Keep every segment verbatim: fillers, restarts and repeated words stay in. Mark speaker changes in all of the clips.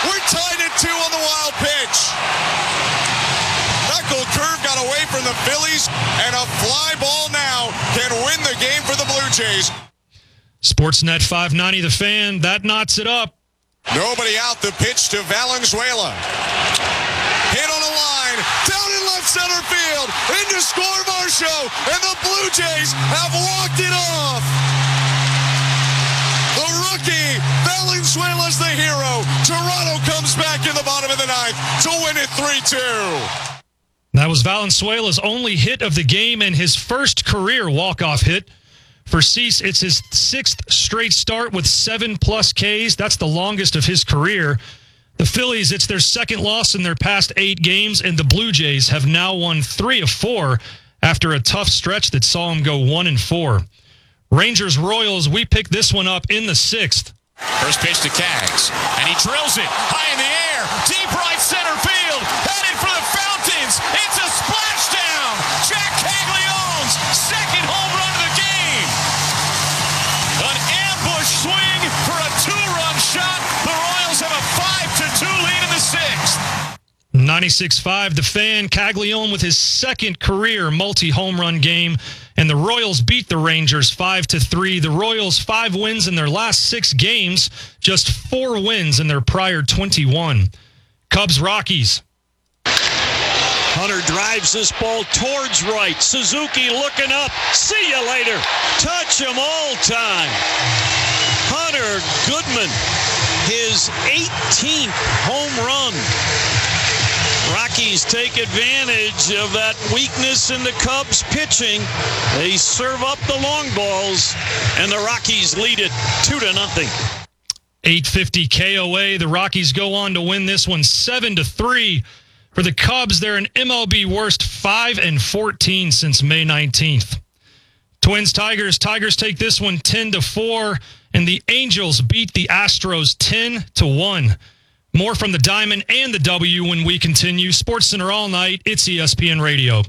Speaker 1: We're tied at two on the wild pitch. Knuckle curve got away from the Phillies, and a fly ball now can win the game for the Blue Jays.
Speaker 2: Sportsnet five ninety, The Fan, that knots it up.
Speaker 1: Nobody out. The pitch to Valenzuela. Hit on a line, down in left center field, into score Marshall, and the Blue Jays have walked it off. The rookie, Valenzuela's the hero. Toronto comes back in the bottom of the ninth to win it three two.
Speaker 2: That was Valenzuela's only hit of the game and his first career walk-off hit. For Cease, it's his sixth straight start with seven-plus Ks. That's the longest of his career. The Phillies, it's their second loss in their past eight games, and the Blue Jays have now won three of four after a tough stretch that saw them go one and four. Rangers-Royals, we picked this one up in the sixth.
Speaker 3: First pitch to Cags, and he drills it high in the air, deep right center field, headed for the Fountains. It's a splashdown. Jack Caglianone's second home run of the game. An ambush swing for a two-run shot. The Royals have a five to two lead in the sixth.
Speaker 2: ninety-six five, The Fan, Caglianone with his second career multi-home run game. And the Royals beat the Rangers five to three. The Royals, five wins in their last six games, just four wins in their prior twenty-one. Cubs-Rockies.
Speaker 4: Hunter drives this ball towards right. Suzuki looking up. See you later. Touch him all time. Hunter Goodman, his eighteenth home run. Rockies take advantage of that weakness in the Cubs pitching. They serve up the long balls, and the Rockies lead it two to nothing.
Speaker 2: eight fifty K O A. The Rockies go on to win this one seven to three. For the Cubs, they're an M L B worst five and fourteen since May nineteenth. Twins Tigers. Tigers take this one ten to four, and the Angels beat the Astros ten to one. More from the Diamond and the W when we continue. SportsCenter all night. It's E S P N Radio.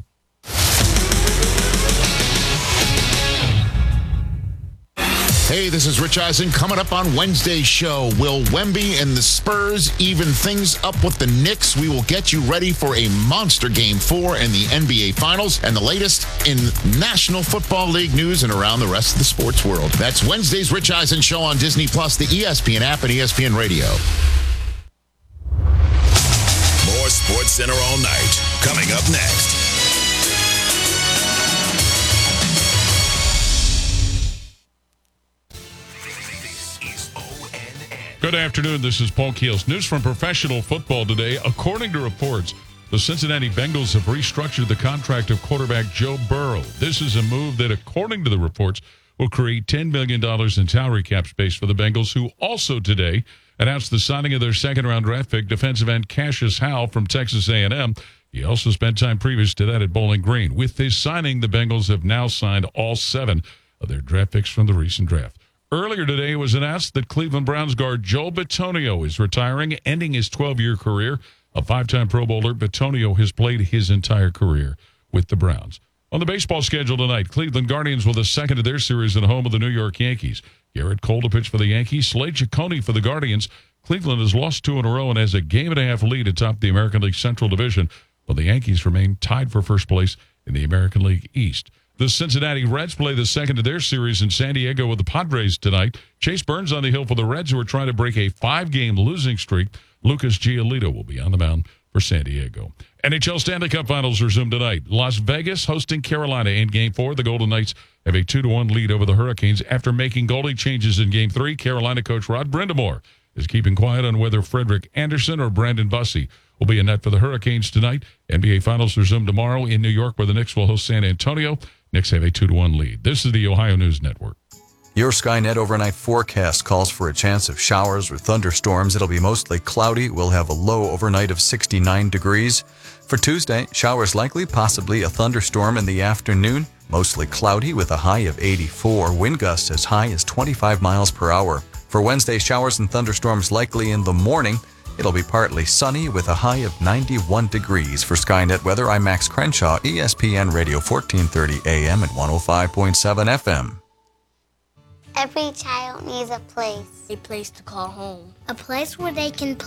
Speaker 5: Hey, this is Rich Eisen. Coming up on Wednesday's show, will Wemby and the Spurs even things up with the Knicks? We will get you ready for a monster Game four in the N B A Finals and the latest in National Football League news and around the rest of the sports world. That's Wednesday's Rich Eisen Show on Disney Plus, the E S P N app, and E S P N Radio.
Speaker 6: More SportsCenter all night. Coming up next.
Speaker 7: Good afternoon. This is Paul Keels. News from professional football today. According to reports, the Cincinnati Bengals have restructured the contract of quarterback Joe Burrow. This is a move that, according to the reports, will create ten million dollars in salary cap space for the Bengals, who also today announced the signing of their second-round draft pick, defensive end Cassius Howell from Texas A and M. He also spent time previous to that at Bowling Green. With this signing, the Bengals have now signed all seven of their draft picks from the recent draft. Earlier today, it was announced that Cleveland Browns guard Joe Bitonio is retiring, ending his twelve-year career. A five-time Pro Bowler, Bitonio has played his entire career with the Browns. On the baseball schedule tonight, Cleveland Guardians will the second of their series at home of the New York Yankees. Garrett Cole to pitch for the Yankees, Slade Ciccone for the Guardians. Cleveland has lost two in a row and has a game-and-a-half lead atop the American League Central Division, while the Yankees remain tied for first place in the American League East. The Cincinnati Reds play the second of their series in San Diego with the Padres tonight. Chase Burns on the hill for the Reds, who are trying to break a five-game losing streak. Lucas Giolito will be on the mound for San Diego. N H L Stanley Cup Finals resume tonight. Las Vegas hosting Carolina in Game four. The Golden Knights have a two to one lead over the Hurricanes. After making goalie changes in Game three, Carolina coach Rod Brind'Amour is keeping quiet on whether Frederik Andersen or Brandon Bussey will be in net for the Hurricanes tonight. N B A Finals resume tomorrow in New York, where the Knicks will host San Antonio. Knicks have a two to one lead. This is the Ohio News Network.
Speaker 8: Your Skynet overnight forecast calls for a chance of showers or thunderstorms. It'll be mostly cloudy. We'll have a low overnight of sixty-nine degrees. For Tuesday, showers likely, possibly a thunderstorm in the afternoon. Mostly cloudy with a high of eighty-four. Wind gusts as high as twenty-five miles per hour. For Wednesday, showers and thunderstorms likely in the morning. It'll be partly sunny with a high of ninety-one degrees. For Skynet Weather, I'm Max Crenshaw, E S P N Radio, fourteen thirty A M and one oh five point seven F M.
Speaker 9: Every child needs a place.
Speaker 10: A place to call home.
Speaker 9: A place where they can